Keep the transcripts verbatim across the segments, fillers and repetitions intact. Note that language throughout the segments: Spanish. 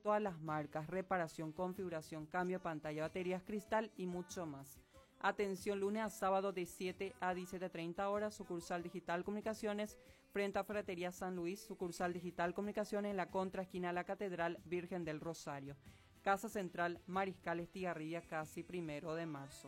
todas las marcas, reparación, configuración, cambio de pantalla, baterías, cristal y mucho más. Atención, lunes a sábado de siete a diecisiete treinta horas, sucursal Digital Comunicaciones, frente a Ferretería San Luis, sucursal Digital Comunicaciones en la contraesquina de la Catedral Virgen del Rosario. Casa Central Mariscal Estigarribia, casi primero de marzo.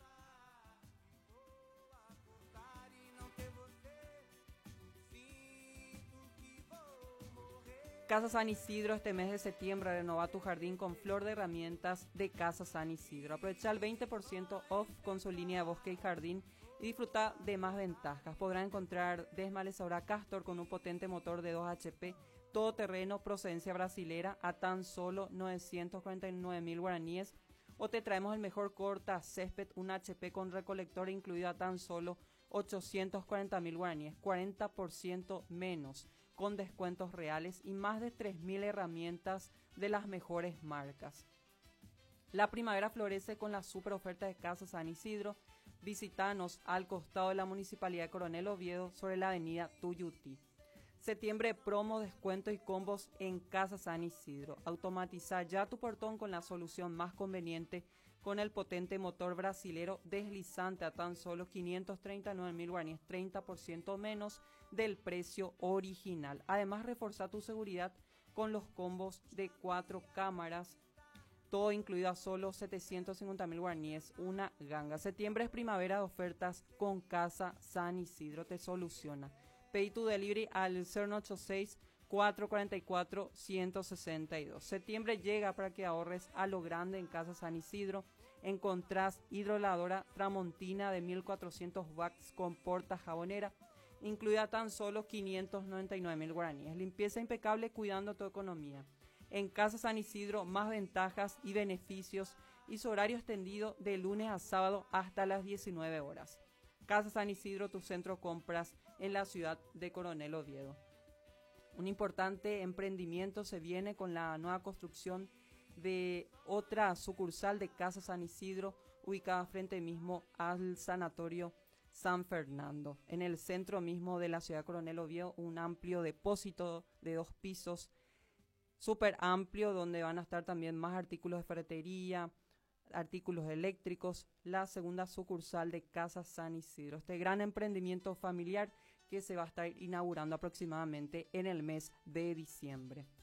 Casa San Isidro, este mes de septiembre renova tu jardín con flor de herramientas de Casa San Isidro. Aprovecha el veinte por ciento off con su línea de bosque y jardín y disfruta de más ventajas. Podrá encontrar desmalezadora Castor con un potente motor de dos H P, todoterreno, procedencia brasilera, a tan solo novecientos cuarenta y nueve mil guaraníes. O te traemos el mejor corta césped, un H P con recolector incluido, a tan solo ochocientos cuarenta mil guaraníes, cuarenta por ciento menos, con descuentos reales y más de tres mil herramientas de las mejores marcas. La primavera florece con la super oferta de Casa San Isidro. Visítanos al costado de la Municipalidad de Coronel Oviedo sobre la avenida Tuyutí. Septiembre, promo, descuentos y combos en Casa San Isidro. Automatiza ya tu portón con la solución más conveniente, con el potente motor brasilero deslizante a tan solo quinientos treinta y nueve mil guaraníes, treinta por ciento menos del precio original. Además, reforza tu seguridad con los combos de cuatro cámaras, todo incluido a solo setecientos cincuenta mil guaraníes, una ganga. Septiembre es primavera de ofertas con Casa San Isidro, te soluciona. Pedí tu delivery al cero nueve ocho seis, cuatro cuatro cuatro, uno cero seis dos. Septiembre llega para que ahorres a lo grande en Casa San Isidro. Encontrás hidroladora Tramontina de mil cuatrocientos watts con porta jabonera, incluida tan solo quinientos noventa y nueve mil guaraníes. Limpieza impecable cuidando tu economía. En Casa San Isidro, más ventajas y beneficios y su horario extendido de lunes a sábado hasta las diecinueve horas. Casa San Isidro, tu centro de compras en la ciudad de Coronel Oviedo. Un importante emprendimiento se viene con la nueva construcción de otra sucursal de Casa San Isidro, ubicada frente mismo al Sanatorio San Fernando. En el centro mismo de la ciudad de Coronel Oviedo, un amplio depósito de dos pisos, súper amplio, donde van a estar también más artículos de ferretería, artículos eléctricos, la segunda sucursal de Casa San Isidro. Este gran emprendimiento familiar que se va a estar inaugurando aproximadamente en el mes de diciembre.